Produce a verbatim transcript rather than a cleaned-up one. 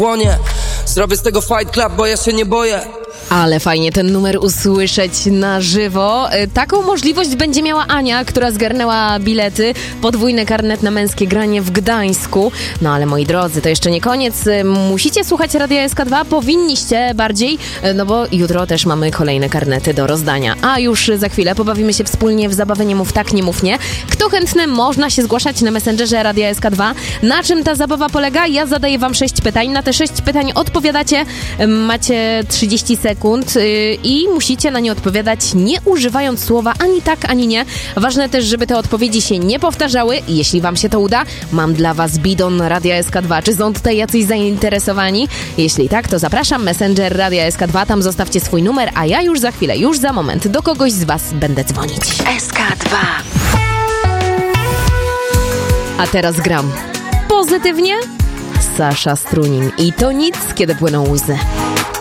Łonie, zrobię z tego Fight Club, bo ja się nie boję. Ale fajnie ten numer usłyszeć na żywo. Taką możliwość będzie miała Ania, która zgarnęła bilety. Podwójny karnet na męskie granie w Gdańsku. No ale moi drodzy, to jeszcze nie koniec. Musicie słuchać Radia S K dwa, powinniście bardziej, no bo jutro też mamy kolejne karnety do rozdania. A już za chwilę pobawimy się wspólnie w zabawę Nie mów tak, nie mów nie. Kto chętny, można się zgłaszać na Messengerze Radia S K dwa. Na czym ta zabawa polega? Ja zadaję wam sześć pytań. Na te sześć pytań odpowiadacie. Macie trzydzieści sekund i musicie na nie odpowiadać, nie używając słowa ani tak, ani nie. Ważne też, żeby te odpowiedzi się nie powtarzały. Jeśli wam się to uda, mam dla was bidon Radia S K dwa. Czy są tutaj jacyś zainteresowani? Jeśli tak, to zapraszam, Messenger Radia S K dwa, tam zostawcie swój numer, a ja już za chwilę, już za moment do kogoś z was będę dzwonić. S K dwa. A teraz gram pozytywnie. Sasza Strunin i to nic, kiedy płyną łzy.